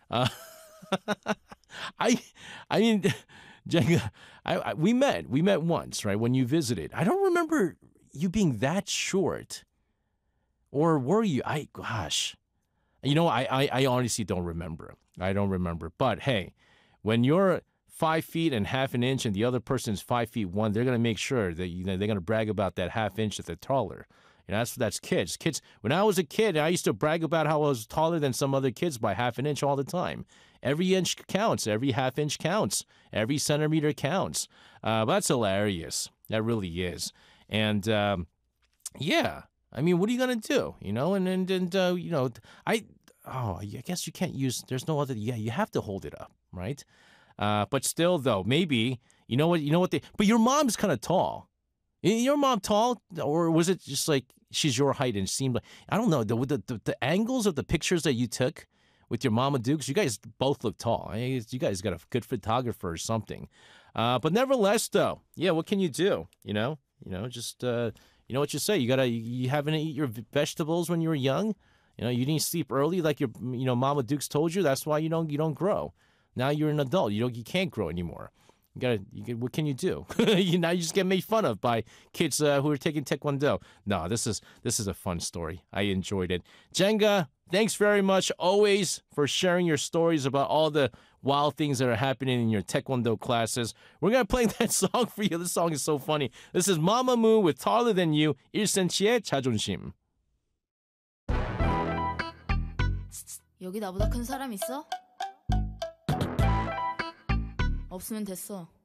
Uh, I, I mean, Jenga, we met once, right? When you visited, I don't remember you being that short, or were you? Gosh, I honestly don't remember. I don't remember. But hey, when you're 5 feet and half an inch, and the other person's 5 feet one, they're gonna make sure that they're gonna brag about that half inch that they're taller. That's kids. Kids. When I was a kid, I used to brag about how I was taller than some other kids by half an inch all the time. Every inch counts. Every half inch counts. Every centimeter counts. That's hilarious. That really is. And yeah, I mean, what are you gonna do? I I guess you can't use. There's no other. Yeah, you have to hold it up, right? But still, though, maybe you know what they. But your mom's kind of tall. Your mom tall, or was it just like she's your height and seemed like I don't know the angles of the pictures that you took with your Mama Dukes? You guys both look tall. You guys got a good photographer or something. But nevertheless, though, yeah, what can you do? Just you know what you say. You haven't eat your vegetables when you were young. You didn't sleep early like your Mama Dukes told you. That's why you don't grow. Now you're an adult. You can't grow anymore. What can you do? Now you just get made fun of by kids who are taking Taekwondo. No, this is a fun story. I enjoyed it. Jenga, thanks very much always for sharing your stories about all the wild things that are happening in your Taekwondo classes. We're going to play that song for you. This song is so funny. This is Mamamoo with Taller Than You, 1cm의 자존심. 여기 나보다 큰 사람 있어? 없으면 됐어.